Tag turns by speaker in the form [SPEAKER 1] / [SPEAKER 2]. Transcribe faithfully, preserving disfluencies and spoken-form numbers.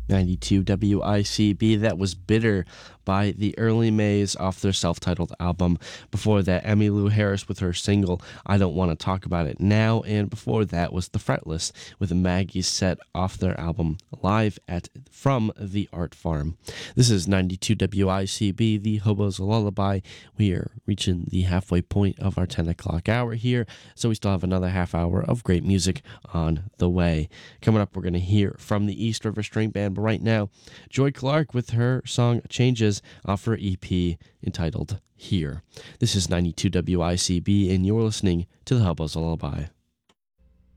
[SPEAKER 1] ninety-two W I C B. That was Bitter by the Early Mays off their self-titled album. Before that, Emmylou Harris with her single I Don't Want to Talk About It Now, and before that was The Fretless with Maggie's Set off their album Live at From the Art Farm. This is ninety-two W I C B, the Hobo's Lullaby. We are reaching the halfway point of our ten o'clock hour here, so we still have another half hour of great music on the way. Coming up, we're going to hear from the East River String Band, but right now, Joy Clark with her song Changes off her E P entitled Here. This is ninety-two W I C B, and you're listening to the Hobo's Lullaby.